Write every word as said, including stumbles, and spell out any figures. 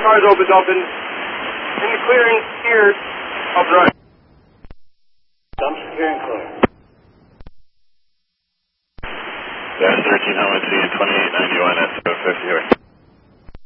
cars opened up in, in the clearing here of the right. Dumpster here and clear. Dash thirteen, Helmet C, twenty-eight ninety-one, S zero fifty.